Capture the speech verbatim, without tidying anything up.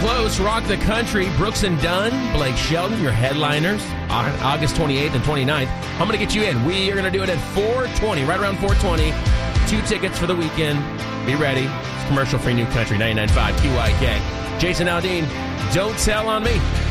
close. Rock the Country, Brooks and Dunn, Blake Shelton, your headliners, on August twenty-eighth and twenty-ninth. I'm going to get you in. We are going to do it at four twenty, right around four twenty. Two tickets for the weekend. Be ready. It's commercial-free New Country, ninety-nine point five Q I K. Jason Aldean, Don't Tell on Me.